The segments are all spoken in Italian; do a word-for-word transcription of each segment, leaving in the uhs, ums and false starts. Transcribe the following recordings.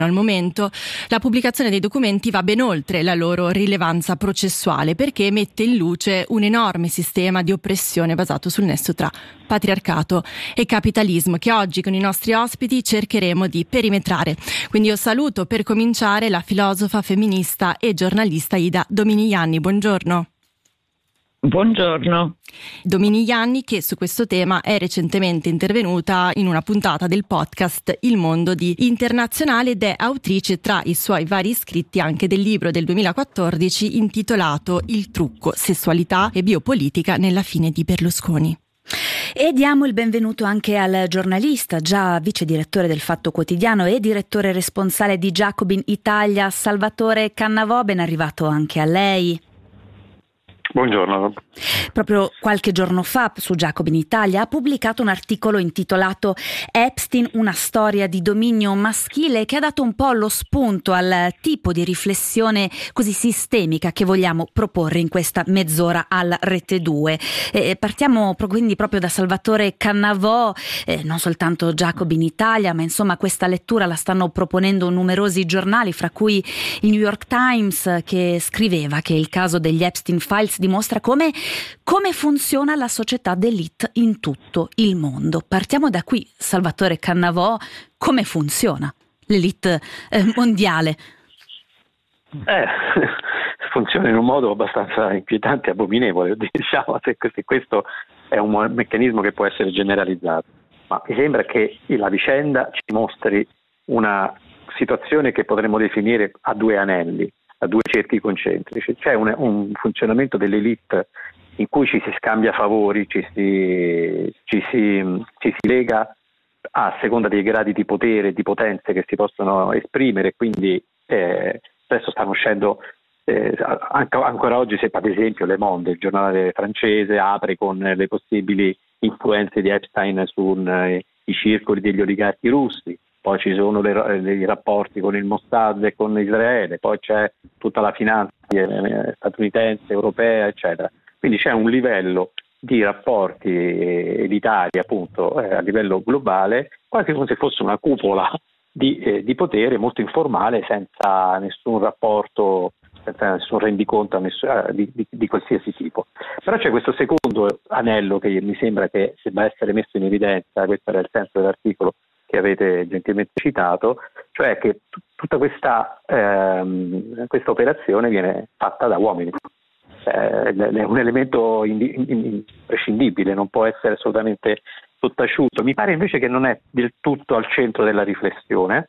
Al momento la pubblicazione dei documenti va ben oltre la loro rilevanza processuale, perché mette in luce un enorme sistema di oppressione basato sul nesso tra patriarcato e capitalismo, che oggi con i nostri ospiti cercheremo di perimetrare. Quindi io saluto per cominciare la filosofa, femminista e giornalista Ida Dominigliani. Buongiorno. Buongiorno. Dominigliani, che su questo tema è recentemente intervenuta in una puntata del podcast Il Mondo di Internazionale ed è autrice, tra i suoi vari scritti, anche del libro del duemilaquattordici intitolato Il trucco, sessualità e biopolitica nella fine di Berlusconi. E diamo il benvenuto anche al giornalista, già vice direttore del Fatto Quotidiano e direttore responsabile di Jacobin Italia, Salvatore Cannavò. Ben arrivato anche a lei. Buongiorno. Proprio qualche giorno fa su Jacobin Italia ha pubblicato un articolo intitolato Epstein, una storia di dominio maschile, che ha dato un po' lo spunto al tipo di riflessione così sistemica che vogliamo proporre in questa mezz'ora al Rete due. Eh, partiamo quindi proprio da Salvatore Cannavò, eh, non soltanto Jacobin Italia, ma insomma questa lettura la stanno proponendo numerosi giornali, fra cui il New York Times, che scriveva che il caso degli Epstein Files dimostra come, come funziona la società d'élite in tutto il mondo. Partiamo da qui, Salvatore Cannavò, come funziona l'élite eh, mondiale? Eh, funziona in un modo abbastanza inquietante e abominevole, diciamo, se questo è un meccanismo che può essere generalizzato, ma mi sembra che la vicenda ci mostri una situazione che potremmo definire a due anelli, a due cerchi concentrici. C'è un, un funzionamento dell'elite in cui ci si scambia favori, ci si, ci si, ci si lega a seconda dei gradi di potere e di potenze che si possono esprimere, quindi eh, spesso stanno uscendo, eh, anche, ancora oggi, se ad esempio Le Monde, il giornale francese, apre con le possibili influenze di Epstein sui eh, circoli degli oligarchi russi. Poi ci sono le, i rapporti con il Mossad e con Israele, poi c'è tutta la finanza statunitense, europea, eccetera. Quindi c'è un livello di rapporti elitari, appunto, eh, a livello globale, quasi come se fosse una cupola di, eh, di potere molto informale, senza nessun rapporto, senza nessun rendiconto nessun, di, di, di qualsiasi tipo. Però c'è questo secondo anello che mi sembra che debba essere messo in evidenza, questo era il senso dell'articolo che avete gentilmente citato, cioè che t- tutta questa, ehm, questa operazione viene fatta da uomini. Eh, è un elemento indi- imprescindibile, non può essere assolutamente sottaciuto. Mi pare invece che non è del tutto al centro della riflessione,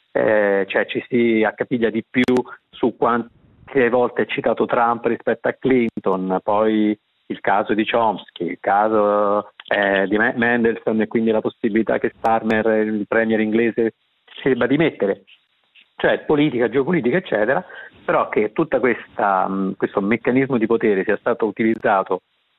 eh, cioè ci si accapiglia di più su quante volte è citato Trump rispetto a Clinton, poi il caso di Chomsky, il caso eh, di Mendelssohn e quindi la possibilità che Starmer, il premier inglese, si debba dimettere, cioè politica, geopolitica, eccetera, però che tutta questa mh, questo meccanismo di potere sia stato utilizzato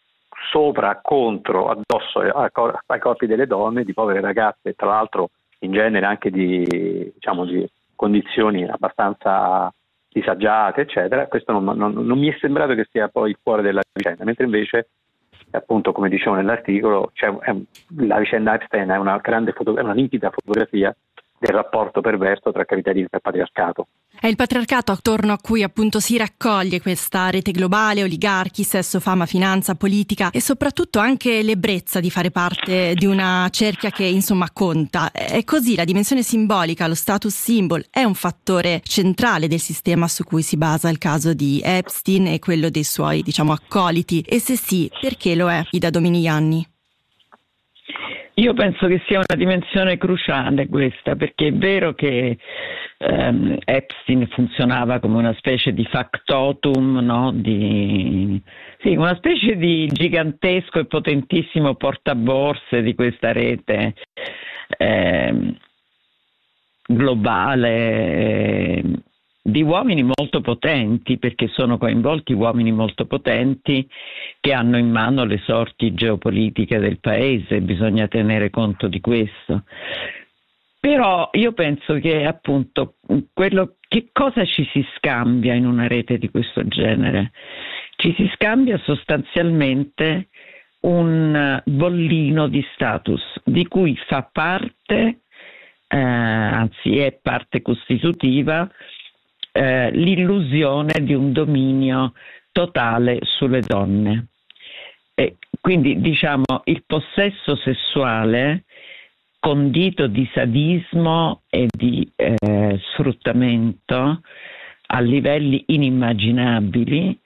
sopra, contro, addosso ai, ai corpi delle donne, di povere ragazze, tra l'altro in genere anche di, diciamo, di condizioni abbastanza disagiate, eccetera. Questo non, non, non mi è sembrato che sia poi il cuore della vicenda, mentre invece, appunto, come dicevo nell'articolo, c'è, è, la vicenda Epstein è una grande foto, è una nitida fotografia del rapporto perverso tra capitalismo e patriarcato. È il patriarcato attorno a cui appunto si raccoglie questa rete globale, oligarchi, sesso, fama, finanza, politica e soprattutto anche l'ebbrezza di fare parte di una cerchia che insomma conta. È così, la dimensione simbolica, lo status symbol è un fattore centrale del sistema su cui si basa il caso di Epstein e quello dei suoi, diciamo, accoliti. E se sì, perché lo è, Ida Dominigliani? Io penso che sia una dimensione cruciale questa, perché è vero che ehm, Epstein funzionava come una specie di factotum, no? di, sì, una specie di gigantesco e potentissimo portaborse di questa rete ehm, globale, eh, di uomini molto potenti, perché sono coinvolti uomini molto potenti che hanno in mano le sorti geopolitiche del paese, bisogna tenere conto di questo. Però io penso che appunto quello, che cosa ci si scambia in una rete di questo genere? Ci si scambia sostanzialmente un bollino di status di cui fa parte eh, anzi è parte costitutiva, eh, l'illusione di un dominio totale sulle donne. E quindi diciamo il possesso sessuale condito di sadismo e di eh, sfruttamento a livelli inimmaginabili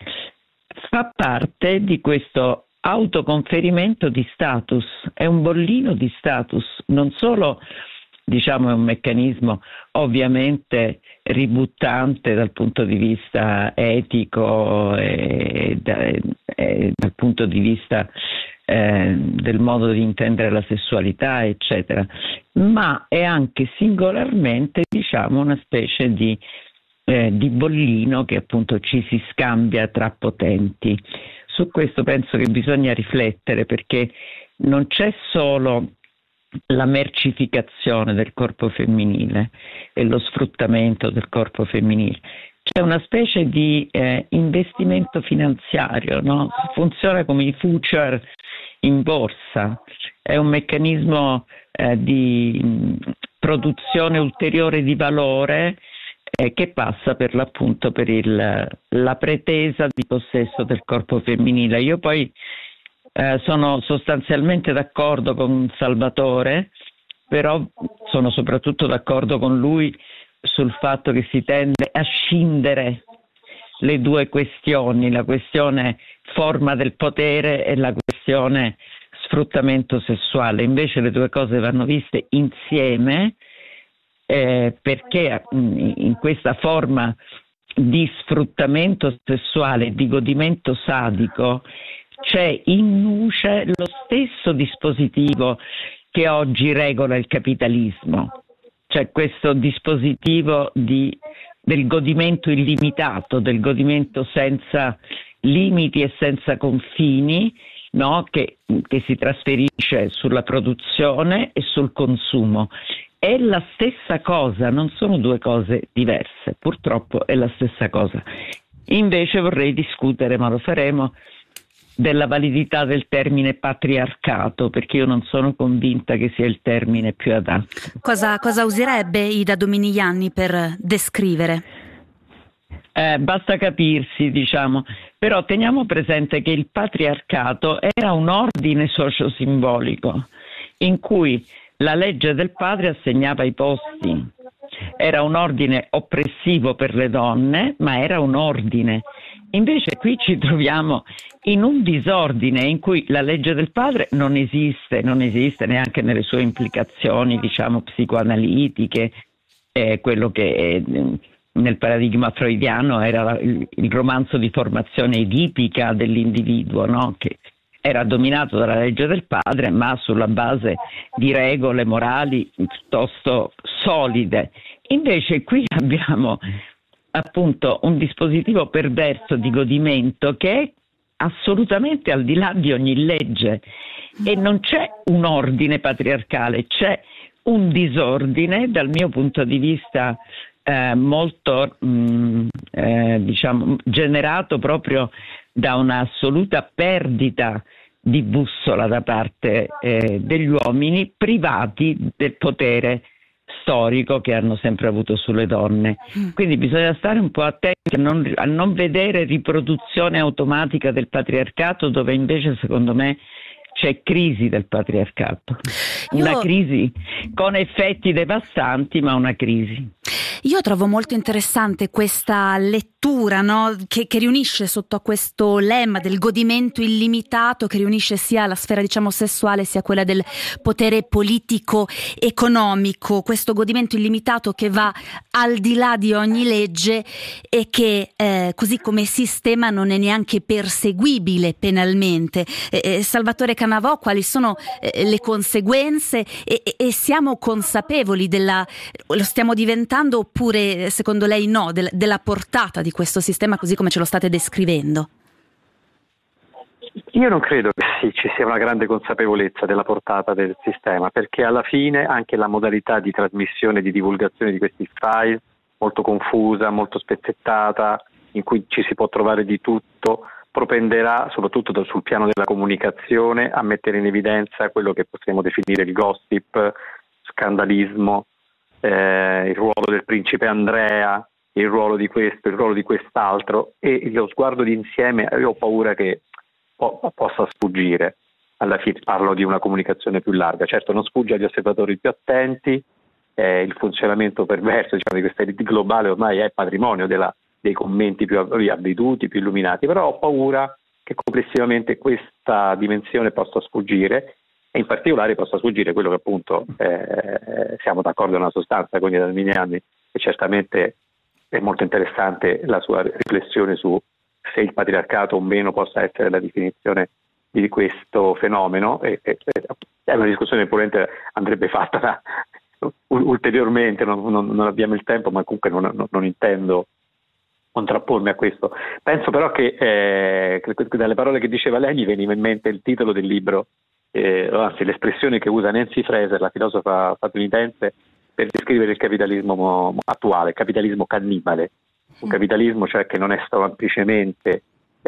fa parte di questo autoconferimento di status, è un bollino di status, non solo diciamo è un meccanismo ovviamente ributtante dal punto di vista etico e, da, e dal punto di vista eh, del modo di intendere la sessualità, eccetera, ma è anche singolarmente diciamo una specie di, eh, di bollino che appunto ci si scambia tra potenti. Su questo penso che bisogna riflettere, perché non c'è solo la mercificazione del corpo femminile e lo sfruttamento del corpo femminile, c'è una specie di eh, investimento finanziario, no? Funziona come i future in borsa, è un meccanismo eh, di mh, produzione ulteriore di valore eh, che passa per l'appunto per il, la pretesa di possesso del corpo femminile. Io poi Eh, sono sostanzialmente d'accordo con Salvatore, però sono soprattutto d'accordo con lui sul fatto che si tende a scindere le due questioni, la questione forma del potere e la questione sfruttamento sessuale. Invece le due cose vanno viste insieme, eh, perché in questa forma di sfruttamento sessuale, di godimento sadico, c'è in nuce lo stesso dispositivo che oggi regola il capitalismo, cioè questo dispositivo di, del godimento illimitato, del godimento senza limiti e senza confini, no? che, che si trasferisce sulla produzione e sul consumo. È la stessa cosa, non sono due cose diverse, purtroppo è la stessa cosa. Invece vorrei discutere, ma lo faremo, della validità del termine patriarcato, perché io non sono convinta che sia il termine più adatto. Cosa, cosa userebbe Ida Dominigliani per descrivere? Eh, basta capirsi, diciamo, però teniamo presente che il patriarcato era un ordine socio-simbolico in cui la legge del padre assegnava i posti. Era un ordine oppressivo per le donne, ma era un ordine. Invece qui ci troviamo in un disordine in cui la legge del padre non esiste, non esiste neanche nelle sue implicazioni, diciamo, psicoanalitiche, eh, quello che eh, nel paradigma freudiano era il, il romanzo di formazione edipica dell'individuo, no? Che era dominato dalla legge del padre, ma sulla base di regole morali piuttosto solide. Invece qui abbiamo appunto un dispositivo perverso di godimento che è assolutamente al di là di ogni legge, e non c'è un ordine patriarcale, c'è un disordine dal mio punto di vista eh, molto mh, eh, diciamo generato proprio da un'assoluta perdita di bussola da parte eh, degli uomini privati del potere storico che hanno sempre avuto sulle donne. Quindi bisogna stare un po' attenti a non, a non vedere riproduzione automatica del patriarcato, dove invece secondo me c'è crisi del patriarcato, una Io... crisi con effetti devastanti, ma una crisi. Io trovo molto interessante questa lettura, no? che, che riunisce sotto a questo lemma del godimento illimitato, che riunisce sia la sfera diciamo sessuale sia quella del potere politico economico, questo godimento illimitato che va al di là di ogni legge e che eh, così come sistema non è neanche perseguibile penalmente. Eh, eh, Salvatore Cannavò, quali sono eh, le conseguenze e, e, e siamo consapevoli della, lo stiamo diventando oppure secondo lei no, del, della portata di questo sistema così come ce lo state descrivendo? Io non credo che sì, ci sia una grande consapevolezza della portata del sistema, perché alla fine anche la modalità di trasmissione e di divulgazione di questi file, molto confusa, molto spezzettata, in cui ci si può trovare di tutto, propenderà soprattutto sul piano della comunicazione a mettere in evidenza quello che possiamo definire il gossip, scandalismo, eh, il ruolo del principe Andrea, il ruolo di questo, il ruolo di quest'altro, e lo sguardo d'insieme io ho paura che po- possa sfuggire. Alla fine parlo di una comunicazione più larga, certo non sfugge agli osservatori più attenti, eh, il funzionamento perverso, diciamo, di questa elite globale ormai è patrimonio della, dei commenti più avveduti, più illuminati, però ho paura che complessivamente questa dimensione possa sfuggire, e in particolare possa sfuggire quello che appunto eh, siamo d'accordo nella sostanza con i Dalminiani, e certamente è molto interessante la sua riflessione su se il patriarcato o meno possa essere la definizione di questo fenomeno, e, e, è una discussione che probabilmente andrebbe fatta ulteriormente, non, non, non abbiamo il tempo, ma comunque non, non, non intendo contrappormi a questo. Penso però che eh, dalle parole che diceva lei mi veniva in mente il titolo del libro, eh, anzi l'espressione che usa Nancy Fraser, la filosofa statunitense, per descrivere il capitalismo attuale, il capitalismo cannibale, un capitalismo cioè che non è semplicemente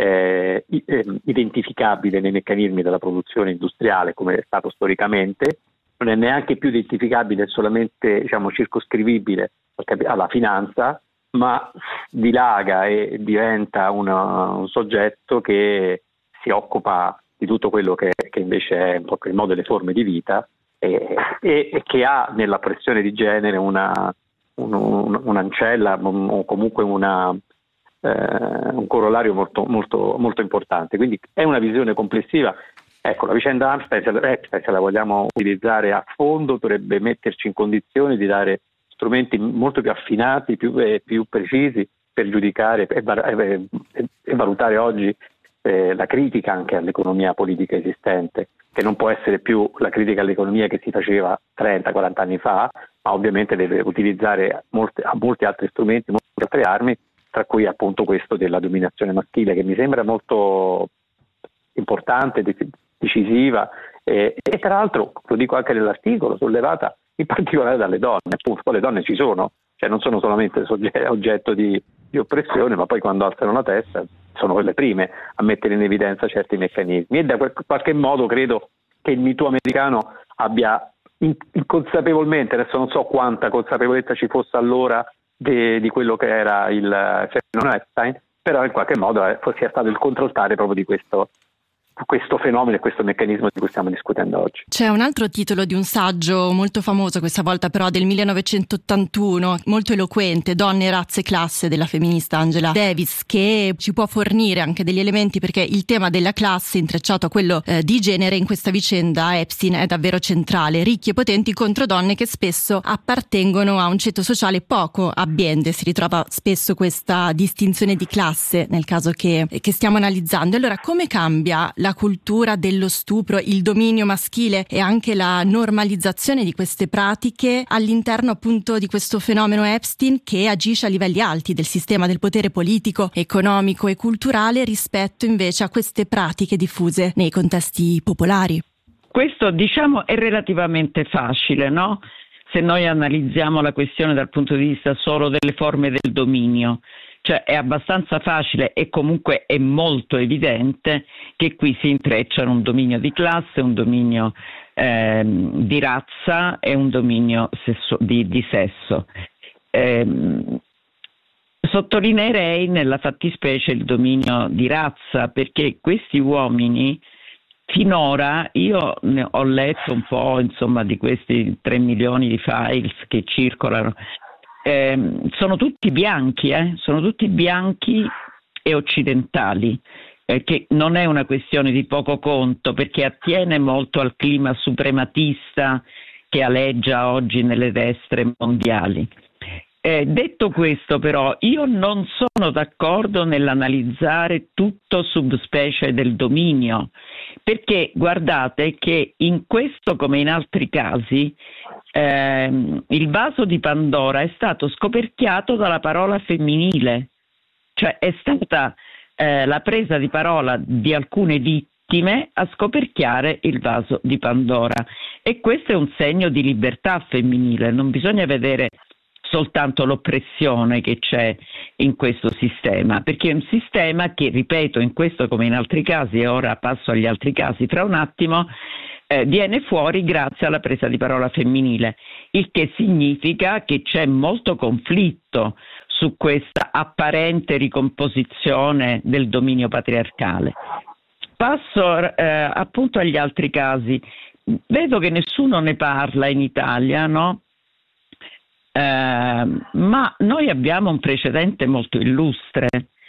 eh, identificabile nei meccanismi della produzione industriale come è stato storicamente, non è neanche più identificabile solamente, diciamo, circoscrivibile alla finanza, ma dilaga e diventa una, un soggetto che si occupa di tutto quello che, che invece è in qualche modo le forme di vita, e, e, e che ha nella pressione di genere una, un, un, un'ancella o comunque una, eh, un corollario molto, molto, molto importante. Quindi è una visione complessiva. Ecco, la vicenda Amstein, se la vogliamo utilizzare a fondo, dovrebbe metterci in condizioni di dare strumenti molto più affinati, più, eh, più precisi per giudicare e, e, e valutare oggi eh, la critica anche all'economia politica esistente, che non può essere più la critica all'economia che si faceva trenta quaranta anni fa, ma ovviamente deve utilizzare molte, molti altri strumenti, molte altre armi, tra cui appunto questo della dominazione maschile, che mi sembra molto importante, decisiva, e, e tra l'altro, lo dico anche nell'articolo, sollevata in particolare dalle donne. Appunto, poi le donne ci sono, cioè non sono solamente soggetto, oggetto di, di oppressione, ma poi quando alzano la testa sono le prime a mettere in evidenza certi meccanismi, e da qualche modo credo che il Me Too americano abbia inconsapevolmente, adesso non so quanta consapevolezza ci fosse allora de, di quello che era il fenomeno Epstein, però in qualche modo è, sia stato il controllare proprio di questo questo fenomeno e questo meccanismo di cui stiamo discutendo oggi. C'è un altro titolo di un saggio molto famoso, questa volta però del millenovecentottantuno, molto eloquente, Donne, razze e classe, della femminista Angela Davis, che ci può fornire anche degli elementi, perché il tema della classe intrecciato a quello eh, di genere in questa vicenda Epstein è davvero centrale. Ricchi e potenti contro donne che spesso appartengono a un ceto sociale poco abbiente. Si ritrova spesso questa distinzione di classe nel caso che, che stiamo analizzando. Allora, come cambia la cultura dello stupro, il dominio maschile e anche la normalizzazione di queste pratiche all'interno appunto di questo fenomeno Epstein, che agisce a livelli alti del sistema del potere politico, economico e culturale, rispetto invece a queste pratiche diffuse nei contesti popolari? Questo, diciamo, è relativamente facile, no? Se noi analizziamo la questione dal punto di vista solo delle forme del dominio. Cioè è abbastanza facile e comunque è molto evidente che qui si intrecciano un dominio di classe, un dominio eh, di razza e un dominio sesso, di, di sesso. Eh, sottolineerei nella fattispecie il dominio di razza, perché questi uomini finora, io ne ho letto un po', insomma, di questi tre milioni di files che circolano. Eh, sono tutti bianchi, eh? sono tutti bianchi e occidentali, eh, che non è una questione di poco conto, perché attiene molto al clima suprematista che aleggia oggi nelle destre mondiali. Eh, detto questo, però, io non sono d'accordo nell'analizzare tutto subspecie del dominio, perché guardate che in questo come in altri casi ehm, il vaso di Pandora è stato scoperchiato dalla parola femminile, cioè è stata eh, la presa di parola di alcune vittime a scoperchiare il vaso di Pandora, e questo è un segno di libertà femminile. Non bisogna vedere soltanto l'oppressione che c'è in questo sistema, perché è un sistema che, ripeto, in questo come in altri casi, e ora passo agli altri casi fra un attimo, eh, viene fuori grazie alla presa di parola femminile, il che significa che c'è molto conflitto su questa apparente ricomposizione del dominio patriarcale. Passo eh, appunto agli altri casi. Vedo che nessuno ne parla in Italia, no? Eh, ma noi abbiamo un precedente molto illustre,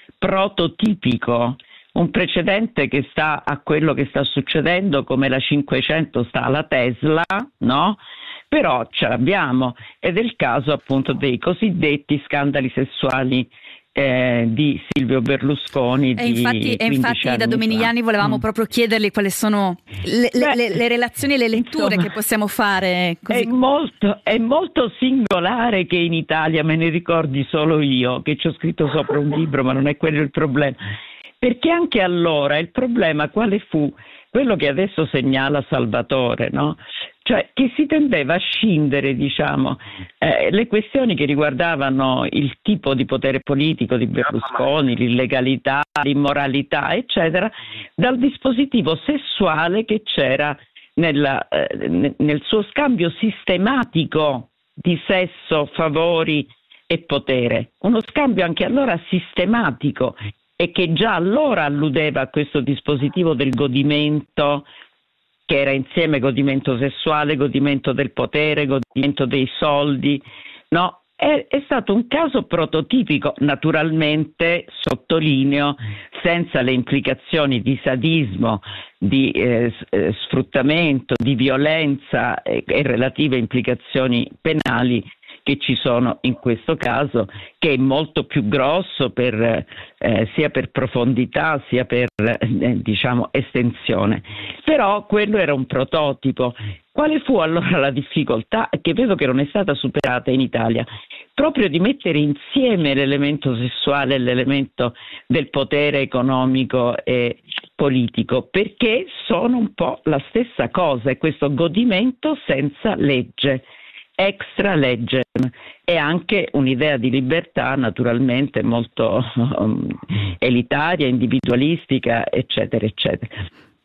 prototipico, un precedente che sta a quello che sta succedendo come la cinquecento sta alla Tesla, no? Però ce l'abbiamo, ed è il caso appunto dei cosiddetti scandali sessuali eh, di Silvio Berlusconi. E infatti, e infatti da Dominigliani fa. volevamo mm. proprio chiedergli quali sono le, Beh, le, le relazioni e le letture insomma, che possiamo fare. Così. È molto, è molto singolare che in Italia me ne ricordi solo io, che ci ho scritto sopra un libro, ma non è quello il problema. Perché anche allora il problema quale fu? Quello che adesso segnala Salvatore, no? Cioè che si tendeva a scindere, diciamo, eh, le questioni che riguardavano il tipo di potere politico di Berlusconi, l'illegalità, l'immoralità, eccetera, dal dispositivo sessuale che c'era nella, eh, nel suo scambio sistematico di sesso, favori e potere. Uno scambio anche allora sistematico, e che già allora alludeva a questo dispositivo del godimento, che era insieme godimento sessuale, godimento del potere, godimento dei soldi, no? È, è stato un caso prototipico, naturalmente, sottolineo, senza le implicazioni di sadismo, di eh, sfruttamento, di violenza e, e relative implicazioni penali che ci sono in questo caso, che è molto più grosso per, eh, sia per profondità sia per eh, diciamo estensione. Però quello era un prototipo. Quale fu allora la difficoltà, che vedo che non è stata superata in Italia? Proprio di mettere insieme l'elemento sessuale e l'elemento del potere economico e politico, perché sono un po' la stessa cosa, è questo godimento senza legge, extra legge, e anche un'idea di libertà naturalmente molto um, elitaria, individualistica, eccetera, eccetera.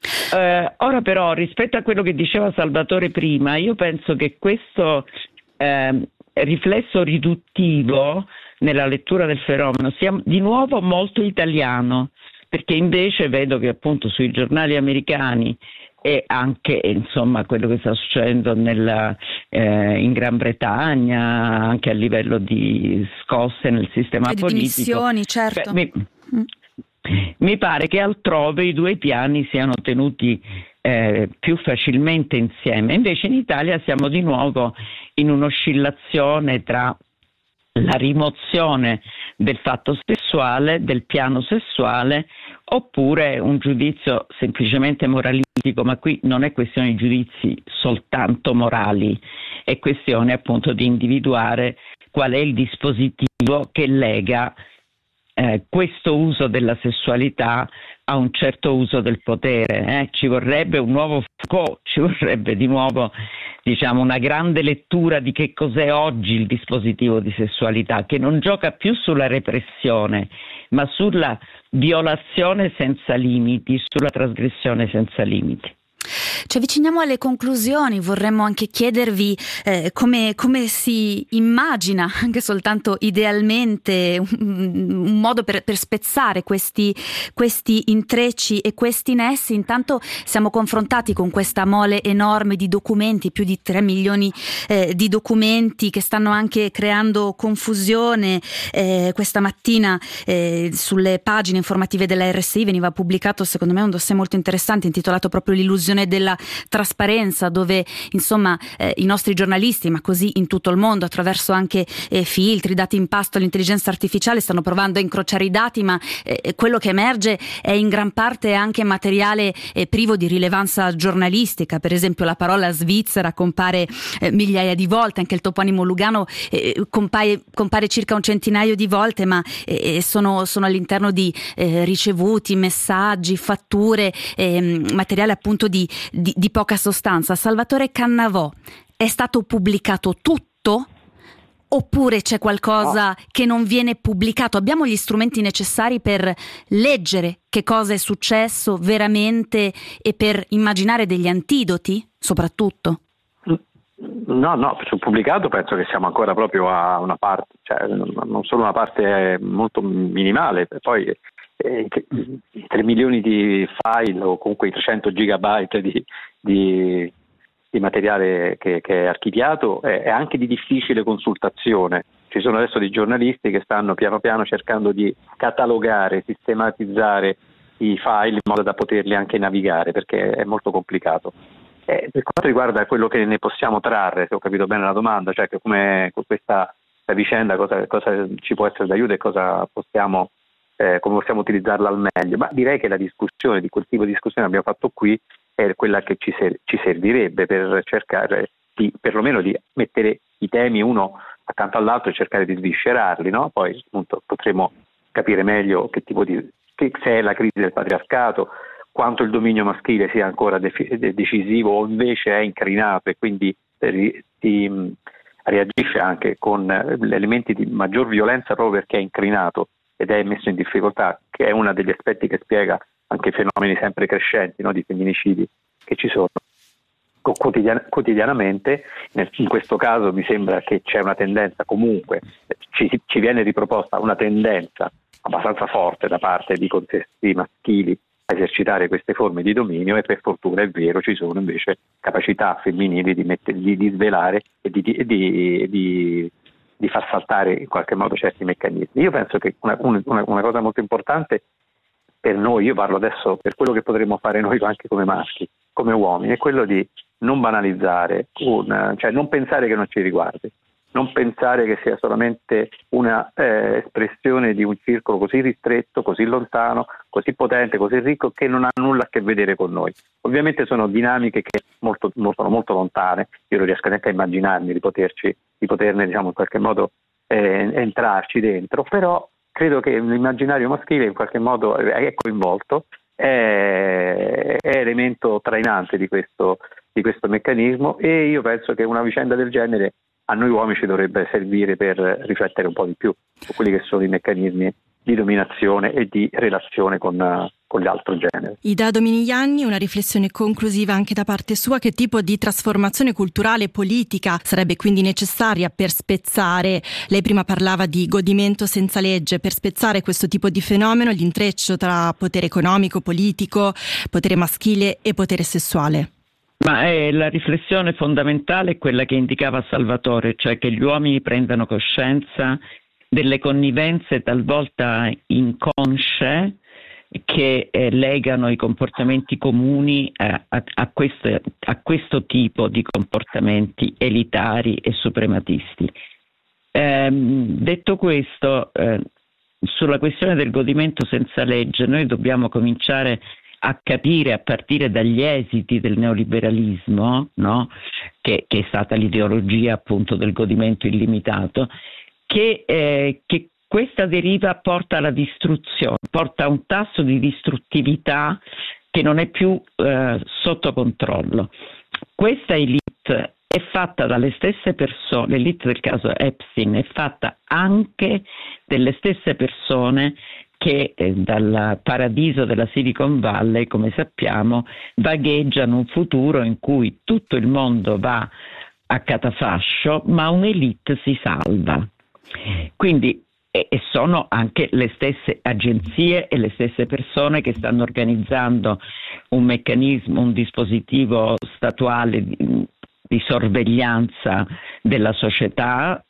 Uh, ora però, rispetto a quello che diceva Salvatore prima, io penso che questo uh, riflesso riduttivo nella lettura del fenomeno sia di nuovo molto italiano, perché invece vedo che appunto sui giornali americani e anche insomma quello che sta succedendo nella, eh, in Gran Bretagna, anche a livello di scosse nel sistema e di politico. Dimissioni, certo. Beh, mi, mm. mi pare che altrove i due piani siano tenuti eh, più facilmente insieme. Invece in Italia siamo di nuovo in un'oscillazione tra la rimozione del fatto sessuale, del piano sessuale, oppure un giudizio semplicemente moralistico, ma qui non è questione di giudizi soltanto morali, è questione appunto di individuare qual è il dispositivo che lega eh, questo uso della sessualità a un certo uso del potere. Eh? Ci vorrebbe un nuovo Foucault, ci vorrebbe di nuovo diciamo una grande lettura di che cos'è oggi il dispositivo di sessualità, che non gioca più sulla repressione, ma sulla violazione senza limiti, sulla trasgressione senza limiti. Ci avviciniamo alle conclusioni, vorremmo anche chiedervi eh, come, come si immagina, anche soltanto idealmente, un, un modo per, per spezzare questi, questi intrecci e questi nessi. Intanto siamo confrontati con questa mole enorme di documenti, più di tre milioni eh, di documenti che stanno anche creando confusione. Eh, questa mattina eh, sulle pagine informative della R S I veniva pubblicato secondo me un dossier molto interessante intitolato proprio L'illusione della trasparenza, dove insomma eh, i nostri giornalisti, ma così in tutto il mondo, attraverso anche eh, filtri dati in pasto all'intelligenza artificiale, stanno provando a incrociare i dati, ma eh, quello che emerge è in gran parte anche materiale eh, privo di rilevanza giornalistica. Per esempio la parola Svizzera compare eh, migliaia di volte, anche il toponimo Lugano eh, compare, compare circa un centinaio di volte, ma eh, sono, sono all'interno di eh, ricevuti, messaggi, fatture, eh, materiale appunto di Di, di poca sostanza. Salvatore Cannavò, è stato pubblicato tutto? Oppure c'è qualcosa no. che non viene pubblicato? Abbiamo gli strumenti necessari per leggere che cosa è successo veramente e per immaginare degli antidoti, soprattutto? No, no, sul pubblicato penso che siamo ancora proprio a una parte, cioè non solo una parte molto minimale, poi eh, i tre milioni di file o comunque i trecento gigabyte di, di di materiale che, che è archiviato è, è anche di difficile consultazione. Ci sono adesso dei giornalisti che stanno piano piano cercando di catalogare, sistematizzare i file in modo da poterli anche navigare, perché è molto complicato. Eh, per quanto riguarda quello che ne possiamo trarre, se ho capito bene la domanda, cioè che come con questa vicenda cosa, cosa ci può essere d'aiuto e cosa possiamo eh, come possiamo utilizzarla al meglio, ma direi che la discussione di quel tipo di discussione che abbiamo fatto qui è quella che ci, ser- ci servirebbe per cercare di, perlomeno di mettere i temi uno accanto all'altro e cercare di sviscerarli, no? Poi appunto potremo capire meglio che tipo di, che, se è la crisi del patriarcato, quanto il dominio maschile sia ancora de- de- decisivo o invece è incrinato e quindi ri- si mh, reagisce anche con elementi di maggior violenza proprio perché è incrinato ed è messo in difficoltà, che è uno degli aspetti che spiega anche fenomeni sempre crescenti, no, di femminicidi che ci sono quotidian- quotidianamente. In questo caso mi sembra che c'è una tendenza comunque, ci, ci viene riproposta una tendenza abbastanza forte da parte di contesti maschili a esercitare queste forme di dominio e per fortuna è vero ci sono invece capacità femminili di, metter- di, di svelare e di, di, di, di di far saltare in qualche modo certi meccanismi. Io penso che una, una, una cosa molto importante per noi, io parlo adesso per quello che potremmo fare noi anche come maschi, come uomini, è quello di non banalizzare, una, cioè non pensare che non ci riguardi, non pensare che sia solamente una eh, espressione di un circolo così ristretto, così lontano, così potente, così ricco che non ha nulla a che vedere con noi. Ovviamente sono dinamiche che molto, molto, sono molto lontane, io non riesco neanche a immaginarmi di poterci, di poterne diciamo in qualche modo eh, entrarci dentro, però credo che l'immaginario maschile in qualche modo è coinvolto, è, è elemento trainante di questo, di questo meccanismo e io penso che una vicenda del genere a noi uomini ci dovrebbe servire per riflettere un po' di più su quelli che sono i meccanismi di dominazione e di relazione con, con l'altro genere. Ida Dominigliani, una riflessione conclusiva anche da parte sua: che tipo di trasformazione culturale e politica sarebbe quindi necessaria per spezzare, lei prima parlava di godimento senza legge, per spezzare questo tipo di fenomeno, l'intreccio tra potere economico, politico, potere maschile e potere sessuale? Ma è la riflessione fondamentale è quella che indicava Salvatore, cioè che gli uomini prendano coscienza delle connivenze talvolta inconsce che eh, legano i comportamenti comuni a, a, a, questo, a questo tipo di comportamenti elitari e suprematisti. Eh, detto questo, eh, sulla questione del godimento senza legge, noi dobbiamo cominciare a capire a partire dagli esiti del neoliberalismo, no? che, che è stata l'ideologia appunto del godimento illimitato, che, eh, che questa deriva porta alla distruzione, porta a un tasso di distruttività che non è più eh, sotto controllo. Questa elite è fatta dalle stesse persone, l'elite del caso Epstein è fatta anche delle stesse persone che eh, dal paradiso della Silicon Valley, come sappiamo, vagheggiano un futuro in cui tutto il mondo va a catafascio, ma un'elite si salva. Quindi e, e sono anche le stesse agenzie e le stesse persone che stanno organizzando un meccanismo, un dispositivo statuale di, di sorveglianza della società,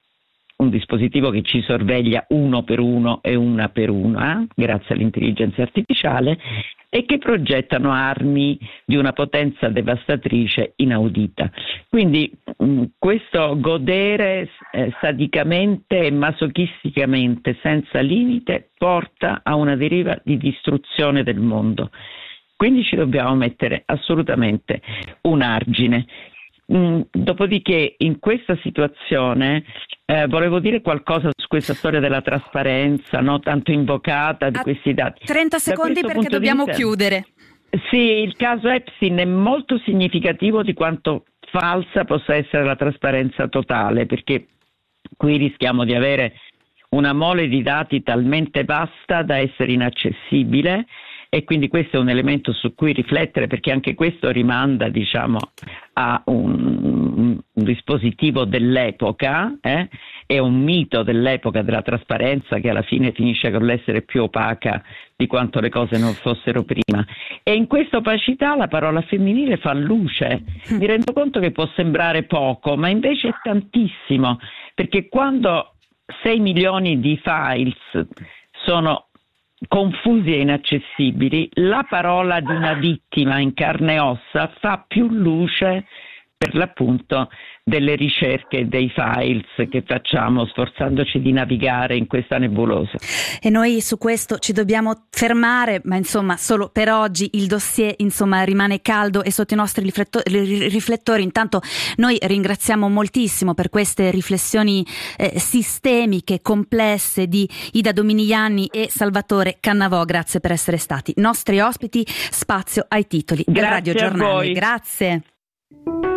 un dispositivo che ci sorveglia uno per uno e una per una, grazie all'intelligenza artificiale, e che progettano armi di una potenza devastatrice inaudita. Quindi mh, questo godere eh, sadicamente e masochisticamente senza limite porta a una deriva di distruzione del mondo. Quindi ci dobbiamo mettere assolutamente un argine. Mm, dopodiché in questa situazione eh, volevo dire qualcosa su questa storia della trasparenza, no? Tanto invocata di A questi dati. trenta secondi perché dobbiamo vista, chiudere. Sì, il caso Epstein è molto significativo di quanto falsa possa essere la trasparenza totale, perché Qui rischiamo di avere una mole di dati talmente vasta da essere inaccessibile, e quindi questo è un elemento su cui riflettere, perché anche questo rimanda, diciamo, a un, un dispositivo dell'epoca, eh? È un mito dell'epoca della trasparenza che alla fine finisce con l'essere più opaca di quanto le cose non fossero prima. E in questa opacità la parola femminile fa luce. Mi rendo conto che può sembrare poco, ma invece è tantissimo, perché quando sei milioni di files sono confusi e inaccessibili, la parola di una vittima in carne e ossa fa più luce per l'appunto delle ricerche e dei files che facciamo sforzandoci di navigare in questa nebulosa. E noi su questo ci dobbiamo fermare, ma insomma solo per oggi il dossier insomma rimane caldo e sotto i nostri riflettori. Intanto noi ringraziamo moltissimo per queste riflessioni eh, sistemiche, complesse di Ida Dominiani e Salvatore Cannavò. Grazie per essere stati nostri ospiti. Spazio ai titoli del Radio Giornale. Grazie.